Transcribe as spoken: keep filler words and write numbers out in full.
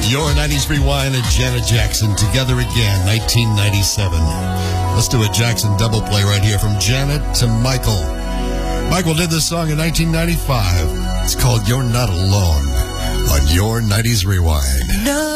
Your nineties Rewind and Janet Jackson together again, nineteen ninety-seven. Let's do a Jackson double play right here from Janet to Michael. Michael did this song in nineteen ninety-five. It's called You're Not Alone on Your nineties Rewind. No.